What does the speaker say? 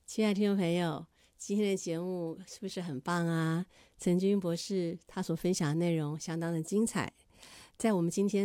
亲爱的听众朋友，今天的节目是不是很棒啊？陈君博士他所分享的内容相当的精彩。在我们今天